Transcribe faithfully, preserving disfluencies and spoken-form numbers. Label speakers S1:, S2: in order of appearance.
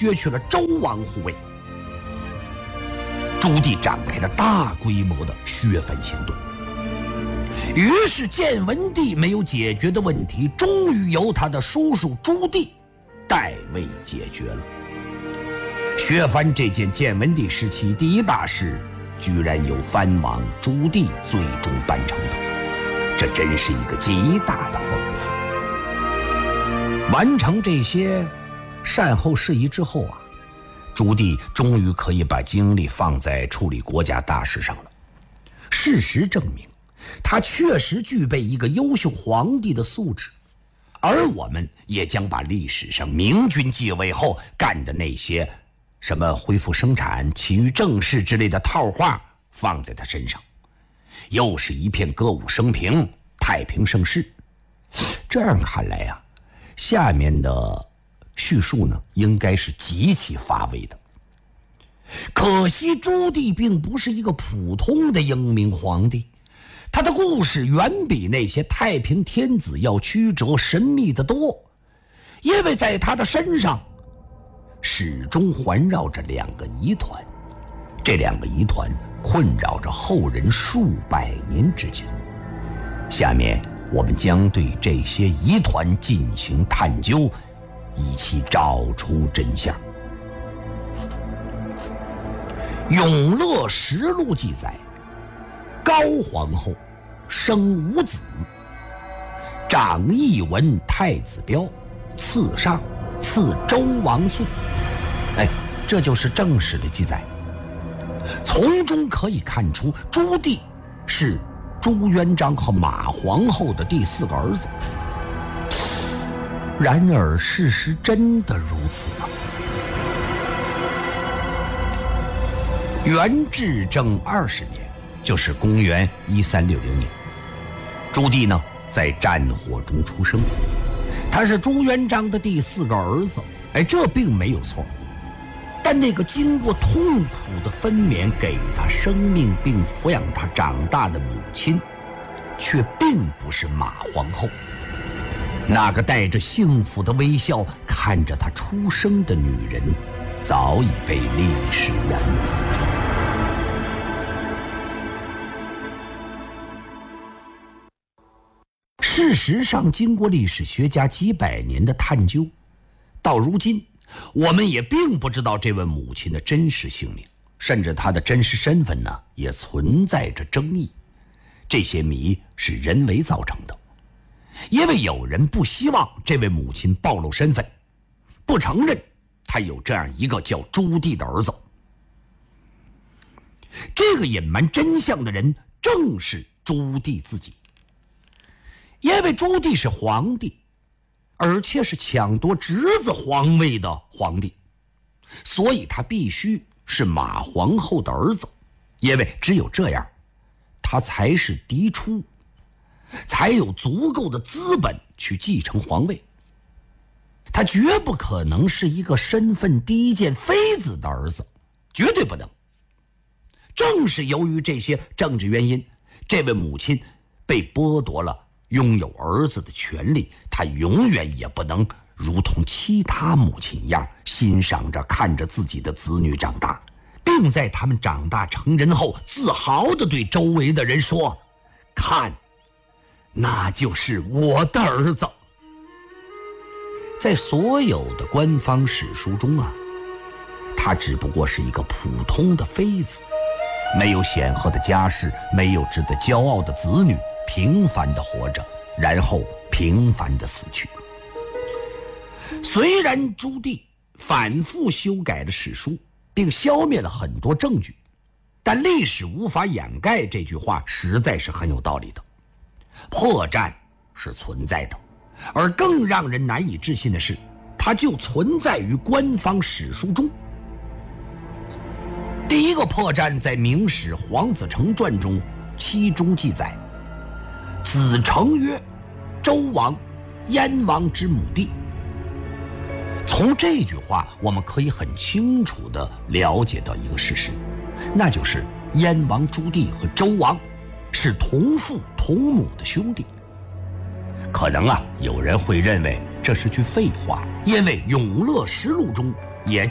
S1: 削去了周王护卫。朱棣展开了大规模的削藩行动，于是建文帝没有解决的问题，终于由他的叔叔朱棣代为解决了。削藩这件建文帝时期第一大事，居然由藩王朱棣最终办成的，这真是一个极大的讽刺。完成这些善后事宜之后啊，朱棣终于可以把精力放在处理国家大事上了。事实证明，他确实具备一个优秀皇帝的素质，而我们也将把历史上明君继位后干的那些什么恢复生产、起于政事之类的套话放在他身上，又是一片歌舞升平、太平盛世。这样看来呀、啊，下面的叙述呢，应该是极其乏味的。可惜朱棣并不是一个普通的英明皇帝，他的故事远比那些太平天子要曲折神秘得多，因为在他的身上始终环绕着两个疑团，这两个疑团困扰着后人数百年之久。下面我们将对这些疑团进行探究，以期找出真相。《永乐实录》记载，高皇后生五子，长义文太子彪，次上，次周王肃。哎，这就是正史的记载。从中可以看出，朱棣是朱元璋和马皇后的第四个儿子。然而事实真的如此吗？元至正二十年，就是公元一三六零年，朱棣呢在战火中出生，他是朱元璋的第四个儿子。哎，这并没有错。但那个经过痛苦的分娩给他生命并抚养他长大的母亲，却并不是马皇后。那个带着幸福的微笑看着他出生的女人，早已被历史淹没。事实上，经过历史学家几百年的探究，到如今我们也并不知道这位母亲的真实姓名，甚至她的真实身份呢，也存在着争议。这些谜是人为造成的，因为有人不希望这位母亲暴露身份，不承认她有这样一个叫朱棣的儿子。这个隐瞒真相的人正是朱棣自己，因为朱棣是皇帝，而且是抢夺侄子皇位的皇帝，所以他必须是马皇后的儿子，因为只有这样，他才是嫡出，才有足够的资本去继承皇位。他绝不可能是一个身份低贱妃子的儿子，绝对不能。正是由于这些政治原因，这位母亲被剥夺了拥有儿子的权利，她永远也不能如同其他母亲一样欣赏着看着自己的子女长大，并在他们长大成人后自豪地对周围的人说：看，那就是我的儿子。在所有的官方史书中啊，她只不过是一个普通的妃子，没有显赫的家世，没有值得骄傲的子女，平凡地活着，然后平凡地死去。虽然朱棣反复修改了史书，并消灭了很多证据，但历史无法掩盖这句话实在是很有道理的。破绽是存在的，而更让人难以置信的是，它就存在于官方史书中。第一个破绽在《明史·黄子成传》中，其中记载：子成曰：周王，燕王之母弟。从这句话，我们可以很清楚地了解到一个事实，那就是燕王朱棣和周王是同父同母的兄弟。可能啊，有人会认为这是句废话，因为《永乐实录》中也